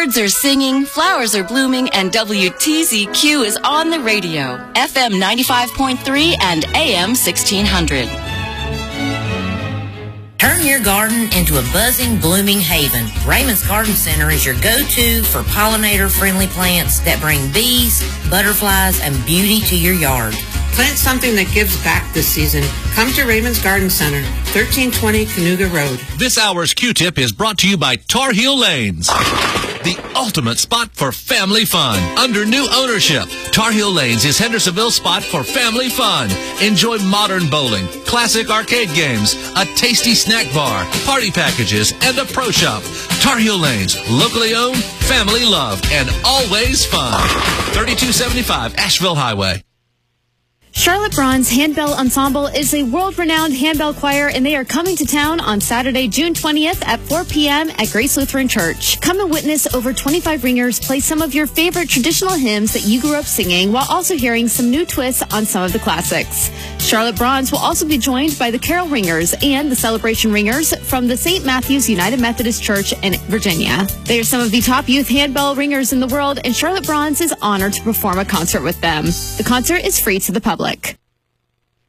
Birds are singing, flowers are blooming, and WTZQ is on the radio. FM 95.3 and AM 1600. Turn your garden into a buzzing, blooming haven. Raymond's Garden Center is your go-to for pollinator-friendly plants that bring bees, butterflies, and beauty to your yard. Plant something that gives back this season. Come to Raymond's Garden Center, 1320 Cayuga Road. This hour's Q-Tip is brought to you by Tar Heel Lanes, the ultimate spot for family fun. Under new ownership, Tar Heel Lanes is Hendersonville's spot for family fun. Enjoy modern bowling, classic arcade games, a tasty snack bar, party packages, and a pro shop. Tar Heel Lanes, locally owned, family loved, and always fun. 3275 Asheville Highway. Charlotte Braun's Handbell Ensemble is a world-renowned handbell choir, and they are coming to town on Saturday, June 20th at 4 p.m. at Grace Lutheran Church. Come and witness over 25 ringers play some of your favorite traditional hymns that you grew up singing, while also hearing some new twists on some of the classics. Charlotte Braun's will also be joined by the Carol Ringers and the Celebration Ringers from the St. Matthew's United Methodist Church in Virginia. They are some of the top youth handbell ringers in the world, and Charlotte Braun's is honored to perform a concert with them. The concert is free to the public.